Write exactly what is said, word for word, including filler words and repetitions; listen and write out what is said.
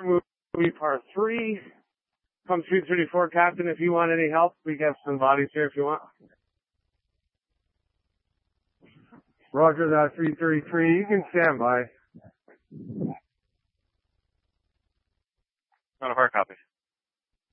movie part three. Come three thirty-four, Captain, if you want any help. We have some bodies here if you want. Roger that, three thirty-three. You can stand by. Not a hard copy.